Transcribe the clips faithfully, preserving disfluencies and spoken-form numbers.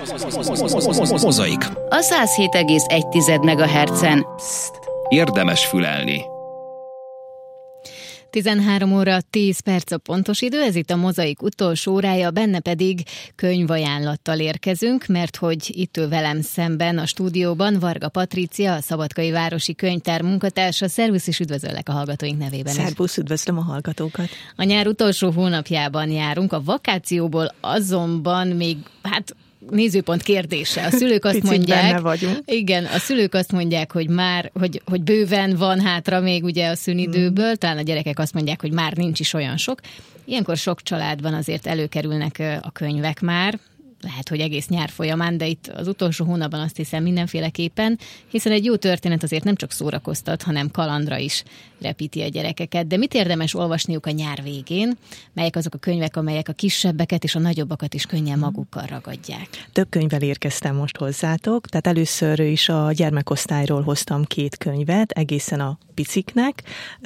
Mozaik. A száz hét egész egy megahertzen. Érdemes fülelni. tizenhárom óra tíz perc a pontos idő, ez itt a Mozaik utolsó órája, benne pedig könyvajánlattal érkezünk, mert hogy itt ül velem szemben a stúdióban Varga Patrícia, a Szabadkai Városi Könyvtár munkatársa. Szervusz, és üdvözöllek a hallgatóink nevében. Szervusz, üdvözlöm a hallgatókat. A nyár utolsó hónapjában járunk, a vakációból azonban még, hát nézőpont kérdése. A szülők azt Picit mondják, benne vagyunk. Igen, a szülők azt mondják, hogy már, hogy, hogy bőven van hátra még ugye a szünidőből, talán a gyerekek azt mondják, hogy már nincs is olyan sok. Ilyenkor sok családban azért előkerülnek a könyvek már, lehet, hogy egész nyár folyamán, de itt az utolsó hónapban azt hiszem mindenféleképpen, hiszen egy jó történet azért nem csak szórakoztat, hanem kalandra is repíti a gyerekeket. De mit érdemes olvasniuk a nyár végén? Melyek azok a könyvek, amelyek a kisebbeket és a nagyobbakat is könnyen magukkal ragadják? Több könyvvel érkeztem most hozzátok, tehát először is a gyermekosztályról hoztam két könyvet, egészen a piciknek,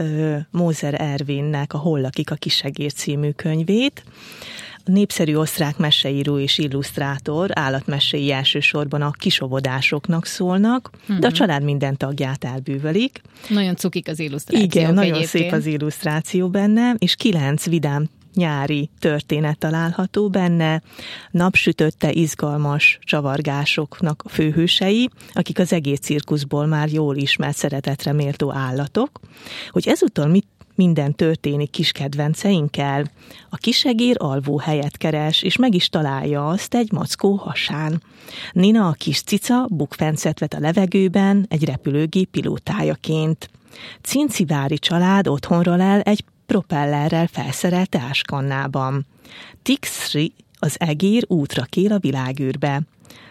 Mózer Ervinnek a Hol lakik a kisegér című könyvét. A népszerű osztrák meseíró és illusztrátor, állatmesei elsősorban a kisovodásoknak szólnak, uh-huh. de a család minden tagját elbűvölik. Nagyon cukik az illusztrációk. Igen, nagyon egyébként. szép az illusztráció benne, és kilenc vidám nyári történet található benne, napsütötte izgalmas csavargásoknak a főhősei, akik az egész cirkuszból már jól ismert szeretetre méltó állatok. Hogy ezúttal mit minden történik kis kedvenceinkkel. A kisegér alvó helyet keres, és meg is találja azt egy mackó hasán. Nina, a kis cica, bukfencet vet a levegőben egy repülőgép pilótájaként. Cincivári család otthonra lel egy propellerrel felszerelt áskannában. Tixri, az egér útra kél a világűrbe.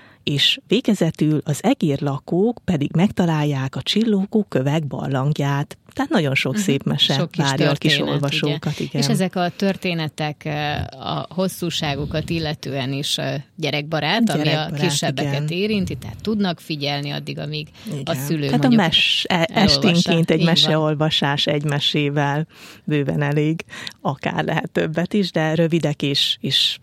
És végezetül az egér lakók pedig megtalálják a csillogó kövek barlangját. Tehát nagyon sok uh-huh. szép mese sok várja a kis olvasókat. Igen. És ezek a történetek a hosszúságukat illetően is gyerekbarát, gyerekbarát ami a kisebbeket igen. érinti, tehát tudnak figyelni addig, amíg igen. a szülő hát mondjuk a mes, esténként egy meseolvasás egy mesével bőven elég, akár lehet többet is, de rövidek is, és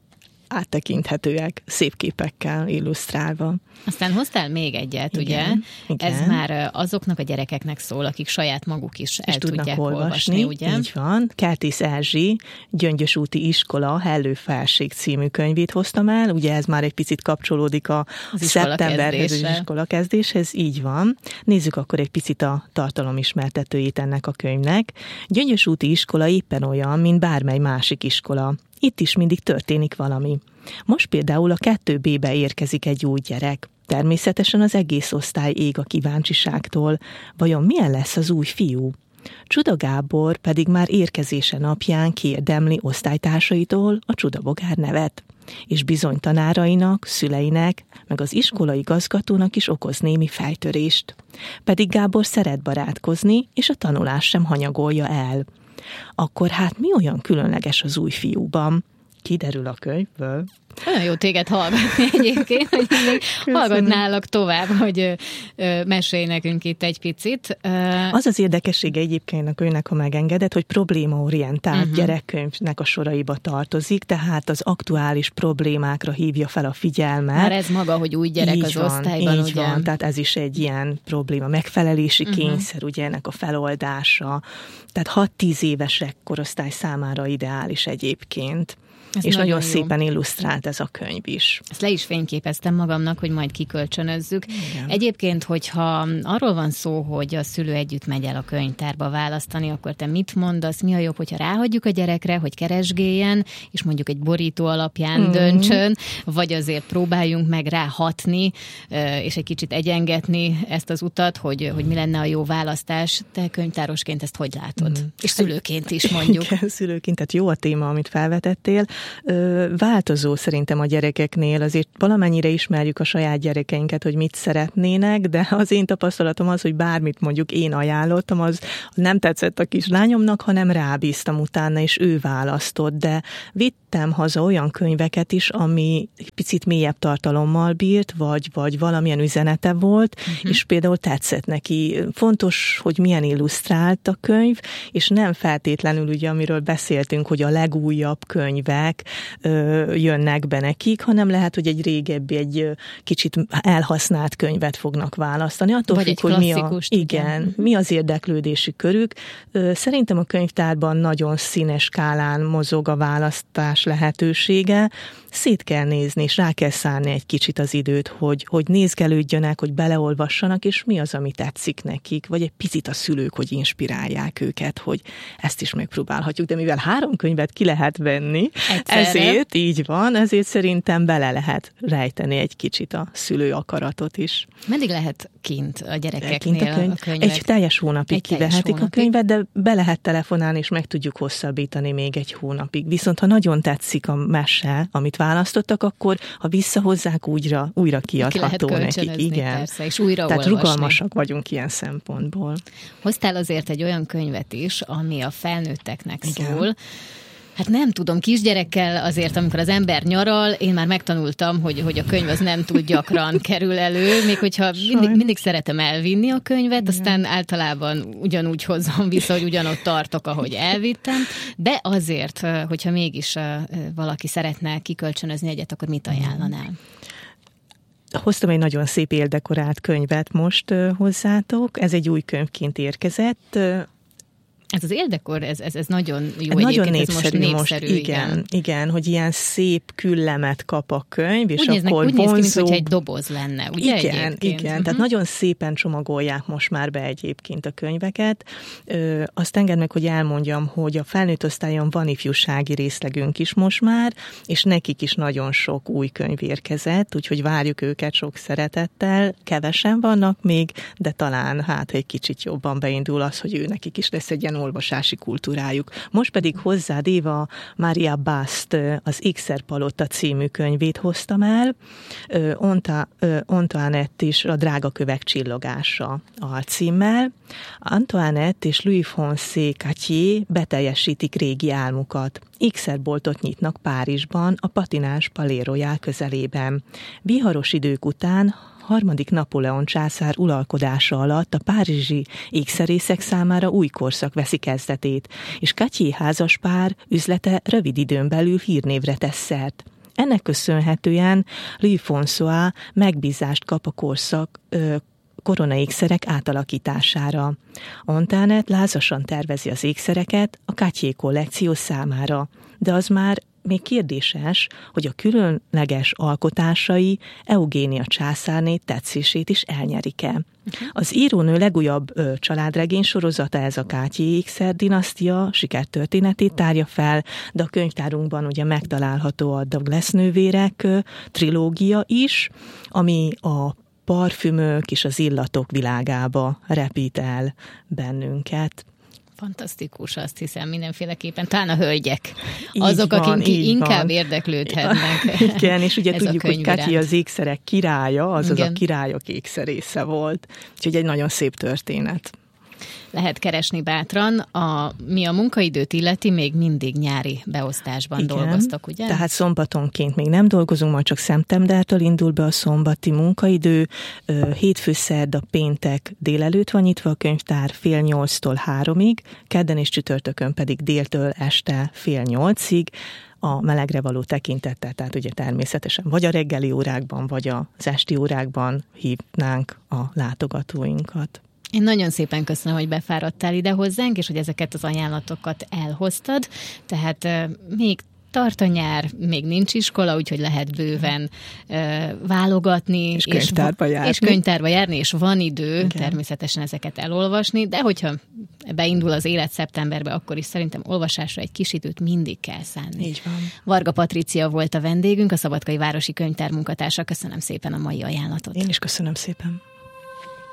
áttekinthetőek, szép képekkel illusztrálva. Aztán hoztál még egyet, igen, ugye? Igen. Ez már azoknak a gyerekeknek szól, akik saját maguk is el tudják olvasni, olvasni, ugye? Így van. Kertész Erzsi, Gyöngyös úti iskola, Hellő felség című könyvét hoztam el. Ugye ez már egy picit kapcsolódik a az szeptemberhez, az iskolakezdéshez. Így van. Nézzük akkor egy picit a tartalomismertetőjét ennek a könyvnek. Gyöngyös úti iskola éppen olyan, mint bármely másik iskola. Itt is mindig történik valami. Most például a kettő bé-be érkezik egy új gyerek. Természetesen az egész osztály ég a kíváncsiságtól. Vajon milyen lesz az új fiú? Csuda Gábor pedig már érkezése napján kérdemli osztálytársaitól a csudabogár nevet. És bizony tanárainak, szüleinek, meg az iskolai igazgatónak is okoz némi fejtörést. Pedig Gábor szeret barátkozni, és a tanulás sem hanyagolja el. Akkor hát mi olyan különleges az új fiúban? Kiderül a könyvből. Olyan jó téged hallgatni egyébként, hogy még hallgatnálak tovább, hogy mesélj nekünk itt egy picit. Az az érdekessége egyébként a könyvnek, ha megengedett, hogy problémaorientált uh-huh. gyerekkönyvnek a soraiba tartozik, tehát az aktuális problémákra hívja fel a figyelmet. Már ez maga, hogy új gyerek így az van, osztályban, így ugye? Van, tehát ez is egy ilyen probléma, megfelelési uh-huh. kényszer, ugye ennek a feloldása. Tehát hat-tíz évesek korosztály számára ideális egyébként. Ez és nagyon, nagyon szépen illusztrált ez a könyv is. Ezt le is fényképeztem magamnak, hogy majd kikölcsönözzük. Igen. Egyébként, hogyha arról van szó, hogy a szülő együtt megy el a könyvtárba választani, akkor te mit mondasz? Mi a jobb, hogyha ráhagyjuk a gyerekre, hogy keresgéljen, és mondjuk egy borító alapján mm. döntsön, vagy azért próbáljunk meg ráhatni, és egy kicsit egyengetni ezt az utat, hogy, hogy mi lenne a jó választás. Te könyvtárosként ezt hogy látod? Mm. És szülőként is mondjuk. Igen, szülőként, tehát jó a téma, amit felvetettél. Változó szerintem a gyerekeknél, azért valamennyire ismerjük a saját gyerekeinket, hogy mit szeretnének, de az én tapasztalatom az, hogy bármit mondjuk én ajánlottam, az nem tetszett a kislányomnak, hanem rábíztam utána, és ő választott, de vittem haza olyan könyveket is, ami picit mélyebb tartalommal bírt, vagy, vagy valamilyen üzenete volt, uh-huh. és például tetszett neki. Fontos, hogy milyen illusztrált a könyv, és nem feltétlenül ugye, amiről beszéltünk, hogy a legújabb könyvek, filmek ö, jönnek be nekik, hanem lehet, hogy egy régebbi, egy kicsit elhasznált könyvet fognak választani. Attól Vagy függ, egy hogy mi, a, igen, igen. mi az érdeklődési körük. Szerintem a könyvtárban nagyon színes skálán mozog a választás lehetősége. Szét kell nézni, és rá kell szállni egy kicsit az időt, hogy, hogy nézgelődjönek, hogy beleolvassanak, és mi az, ami tetszik nekik, vagy egy picit a szülők, hogy inspirálják őket, hogy ezt is megpróbálhatjuk, de mivel három könyvet ki lehet venni, egyszerre. Ezért így van, ezért szerintem bele lehet rejteni egy kicsit a szülő akaratot is. Meddig lehet kint a gyerekeknél kint a, könyv, a könyvek? Egy teljes hónapig egy kivehetik teljes hónapig. A könyvet, de be lehet telefonálni, és meg tudjuk hosszabbítani még egy hónapig. Viszont ha nagyon tetszik a mese, amit választottak, akkor ha visszahozzák, újra, újra kiadható ki nekik. Igen. Persze, és újra Tehát olvasni. Rugalmasak vagyunk ilyen szempontból. Hoztál azért egy olyan könyvet is, ami a felnőtteknek Igen. szól. Hát nem tudom, kisgyerekkel azért, amikor az ember nyaral, én már megtanultam, hogy, hogy a könyv az nem túl gyakran kerül elő, még hogyha mindig, mindig szeretem elvinni a könyvet, igen. Aztán általában ugyanúgy hozom vissza, hogy ugyanott tartok, ahogy elvittem, de azért, hogyha mégis valaki szeretne kikölcsönözni egyet, akkor mit ajánlanál? Hoztam egy nagyon szép éldekorált könyvet most hozzátok, ez egy új könyvként érkezett. Ez az éldekor, ez, ez, ez nagyon jó nagyon egyébként, népszerű, ez most népszerű. Most, igen, igen, igen, hogy ilyen szép küllemet kap a könyv, és úgy néznek, akkor úgy vonzó... néz ki, mintha egy doboz lenne, ugye igen, egyébként? igen, uh-huh. tehát nagyon szépen csomagolják most már be egyébként a könyveket. Ö, azt engedd meg, hogy elmondjam, hogy a felnőtt osztályon van ifjúsági részlegünk is most már, és nekik is nagyon sok új könyv érkezett, úgyhogy várjuk őket sok szeretettel. Kevesen vannak még, de talán hát egy kicsit jobban beindul az, hogy ő nekik is lesz egy ilyen olvasási kultúrájuk. Most pedig hozzád, Éva, Mária Bast, az Ékszerpalota című könyvét hoztam el. Onta, Antoinette is a Drágakövek csillogása alcímmel. Antoinette és Louis-Foncé Cartier beteljesítik régi álmukat. Ékszerboltot nyitnak Párizsban, a patinás Palais Royal közelében. Viharos idők után harmadik Napóleon császár uralkodása alatt a párizsi ékszerészek számára új korszak veszi kezdetét, és Cartier házaspár üzlete rövid időn belül hírnévre tesz szert. Ennek köszönhetően Louis François megbízást kap a korszak ö, koronaékszerek átalakítására. Antoinette lázasan tervezi az ékszereket a Cartier kollekció számára, de az már még kérdéses, hogy a különleges alkotásai Eugénia császárné tetszését is elnyerik-e. Az írónő legújabb ö, családregény sorozata ez a Cartier ékszer dinasztia sikertörténetét tárja fel, de a könyvtárunkban ugye megtalálható a Douglas nővérek ö, trilógia is, ami a parfümök és az illatok világába repít el bennünket. Fantasztikus, azt hiszem, mindenféleképpen. Talán a hölgyek. Így Azok, van, akik inkább van. Érdeklődhetnek. Igen, és ugye tudjuk, hogy Cartier iránt. Az ékszerek királya, azaz Igen. a királyok ékszerésze volt. Úgyhogy egy nagyon szép történet. Lehet keresni bátran. A, mi a munkaidőt illeti, még mindig nyári beosztásban Igen, dolgoztak, ugye? Tehát szombatonként még nem dolgozunk, majd csak szeptembertől indul be a szombati munkaidő. Hétfő, szerda, péntek délelőtt van nyitva a könyvtár fél nyolctól háromig, kedden és csütörtökön pedig déltől este fél nyolcig. A melegre való tekintettel, tehát ugye természetesen vagy a reggeli órákban, vagy az esti órákban hívnánk a látogatóinkat. Én nagyon szépen köszönöm, hogy befáradtál ide hozzánk, és hogy ezeket az ajánlatokat elhoztad. Tehát euh, még tart a nyár, még nincs iskola, úgyhogy lehet bőven uh, válogatni. És könyvtárba és, járni. És könyvtárba járni, és van idő Igen. természetesen ezeket elolvasni, de hogyha beindul az élet szeptemberbe, akkor is szerintem olvasásra egy kis időt mindig kell szánni. Így van. Varga Patrícia volt a vendégünk, a Szabadkai Városi Könyvtár munkatársa. Köszönöm szépen a mai ajánlatot. Én is köszönöm szépen.